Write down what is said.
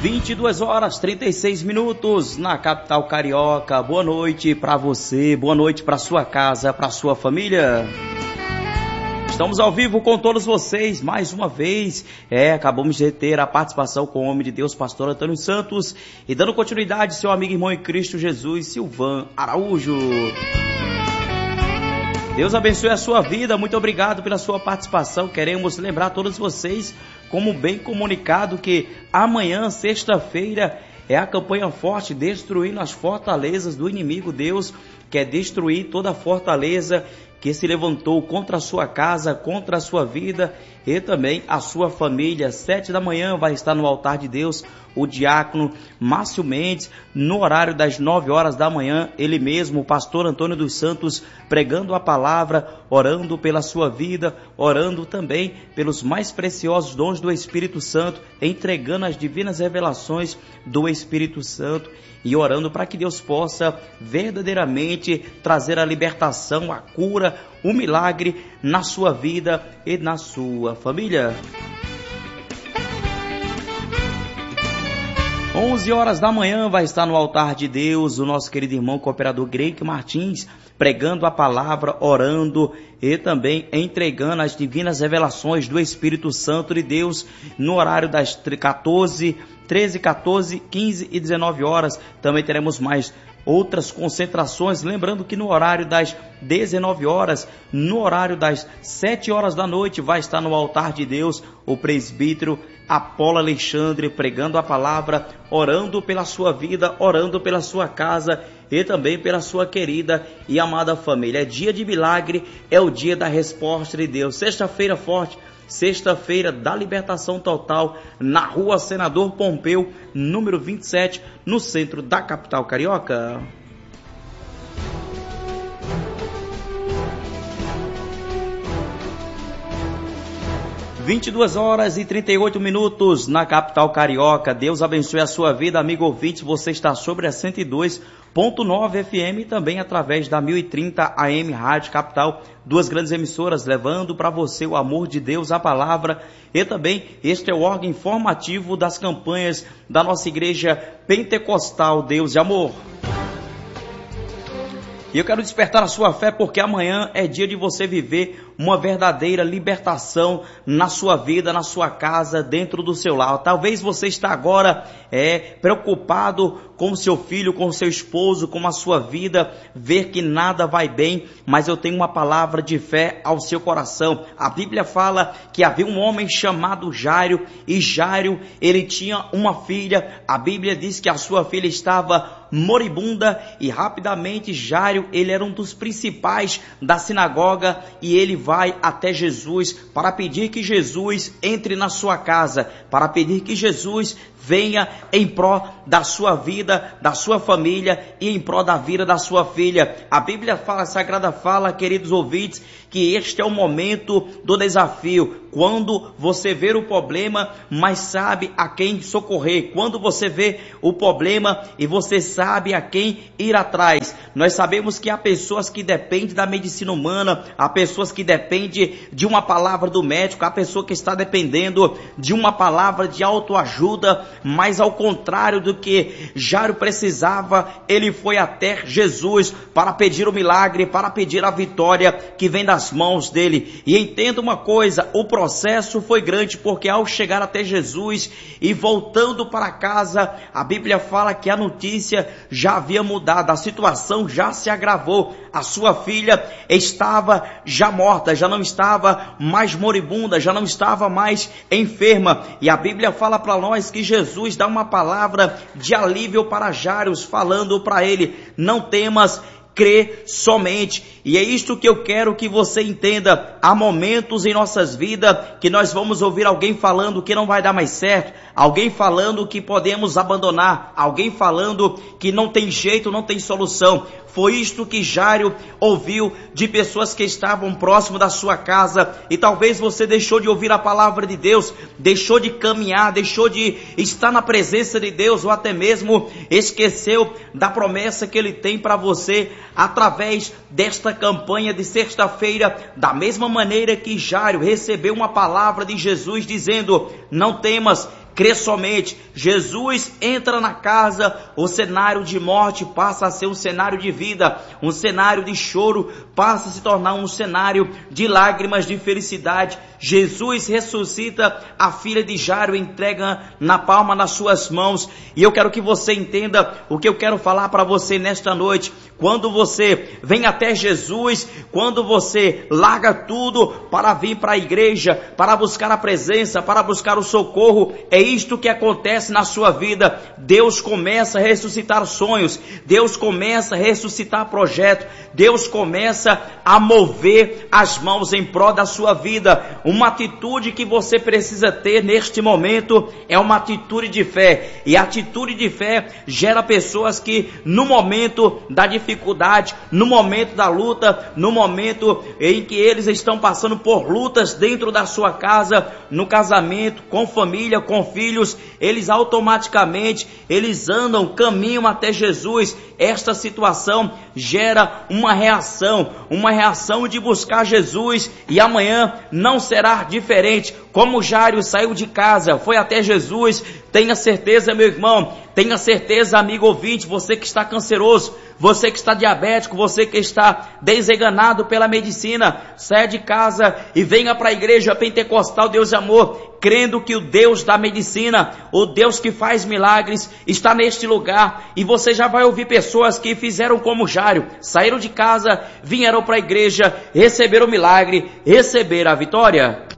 22 horas 36 minutos na capital carioca. Boa noite para você, boa noite para sua casa, para sua família. Estamos ao vivo com todos vocês mais uma vez. Acabamos de ter a participação com o homem de Deus, pastor Antônio Santos, e dando continuidade, seu amigo e irmão em Cristo Jesus, Silvan Araújo. Deus abençoe a sua vida, muito obrigado pela sua participação. Queremos lembrar a todos vocês, como bem comunicado, que amanhã, sexta-feira, é a campanha forte, destruindo as fortalezas do inimigo. Deus quer destruir toda a fortaleza que se levantou contra a sua casa, contra a sua vida e também a sua família. 7 da manhã vai estar no altar de Deus o diácono Márcio Mendes, no horário das 9 horas da manhã, ele mesmo, o pastor Antônio dos Santos, pregando a palavra, orando pela sua vida, orando também pelos mais preciosos dons do Espírito Santo, entregando as divinas revelações do Espírito Santo e orando para que Deus possa verdadeiramente trazer a libertação, a cura, o milagre na sua vida e na sua família. 11 horas da manhã vai estar no altar de Deus o nosso querido irmão cooperador Greik Martins, pregando a palavra, orando e também entregando as divinas revelações do Espírito Santo de Deus no horário das 13, 14, 15 e 19 horas. Também teremos mais outras concentrações, lembrando que no horário das 19 horas, no horário das 7 horas da noite, vai estar no altar de Deus o presbítero Apolo Alexandre, pregando a palavra, orando pela sua vida, orando pela sua casa e também pela sua querida e amada família. É dia de milagre, é o dia da resposta de Deus. Sexta-feira forte, sexta-feira da libertação total, na rua Senador Pompeu, número 27, no centro da capital carioca. (22 horas e 38 minutos na capital carioca. Deus abençoe a sua vida, amigo ouvinte. Você está sobre a 102.9 FM e também através da 1030 AM Rádio Capital. Duas grandes emissoras levando para você o amor de Deus, a palavra. E também este é o órgão informativo das campanhas da nossa igreja pentecostal Deus de Amor. E eu quero despertar a sua fé, porque amanhã é dia de você viver uma verdadeira libertação na sua vida, na sua casa, dentro do seu lar. Talvez você está agora preocupado com o seu filho, com o seu esposo, com a sua vida, ver que nada vai bem, mas eu tenho uma palavra de fé ao seu coração. A Bíblia fala que havia um homem chamado Jairo, e Jairo, ele tinha uma filha. A Bíblia diz que a sua filha estava moribunda, e rapidamente Jairo, ele era um dos principais da sinagoga, e ele vai até Jesus para pedir que Jesus entre na sua casa, para pedir que Jesus venha em pró da sua vida, da sua família e em pró da vida da sua filha. A Bíblia fala, a Sagrada fala, queridos ouvintes, que este é o momento do desafio. Quando você vê o problema, mas sabe a quem socorrer. Quando você vê o problema e você sabe a quem ir atrás. Nós sabemos que há pessoas que dependem da medicina humana, há pessoas que dependem de uma palavra do médico, há pessoa que está dependendo de uma palavra de autoajuda, mas ao contrário do que Jairo precisava, ele foi até Jesus para pedir o milagre, para pedir a vitória que vem das mãos dele. E entenda uma coisa, o processo foi grande, porque ao chegar até Jesus e voltando para casa, a Bíblia fala que a notícia já havia mudado, a situação já se agravou. A sua filha estava já morta, já não estava mais moribunda, já não estava mais enferma. E a Bíblia fala para nós que Jesus dá uma palavra de alívio para Jairo, falando para ele: não temas, crê somente. E é isto que eu quero que você entenda. Há momentos em nossas vidas que nós vamos ouvir alguém falando que não vai dar mais certo, alguém falando que podemos abandonar, alguém falando que não tem jeito, não tem solução. Foi isto que Jairo ouviu de pessoas que estavam próximo da sua casa. E talvez você deixou de ouvir a palavra de Deus, deixou de caminhar, deixou de estar na presença de Deus, ou até mesmo esqueceu da promessa que Ele tem para você através desta campanha de sexta-feira. Da mesma maneira que Jairo recebeu uma palavra de Jesus dizendo: não temas, crê somente. Jesus entra na casa, o cenário de morte passa a ser um cenário de vida, um cenário de choro passa a se tornar um cenário de lágrimas de felicidade. Jesus ressuscita a filha de Jairo, entrega na palma das suas mãos. E eu quero que você entenda o que eu quero falar para você nesta noite. Quando você vem até Jesus, quando você larga tudo para vir para a igreja, para buscar a presença, para buscar o socorro, é isto que acontece na sua vida. Deus começa a ressuscitar sonhos, Deus começa a ressuscitar projetos, Deus começa a mover as mãos em prol da sua vida. Uma atitude que você precisa ter neste momento é uma atitude de fé. E a atitude de fé gera pessoas que no momento da dificuldade, no momento da luta, no momento em que eles estão passando por lutas dentro da sua casa, no casamento, com família, com filhos, eles automaticamente, eles andam, caminham até Jesus. Esta situação gera uma reação de buscar Jesus, e amanhã não será diferente. Como Jairo saiu de casa, foi até Jesus, tenha certeza, meu irmão, tenha certeza, amigo ouvinte, você que está canceroso, você que está diabético, você que está desenganado pela medicina, saia de casa e venha para a igreja pentecostal Deus de Amor, crendo que o Deus da medicina, o Deus que faz milagres, está neste lugar. E você já vai ouvir pessoas que fizeram como Jairo, saíram de casa, vieram para a igreja, receberam o milagre, receberam a vitória.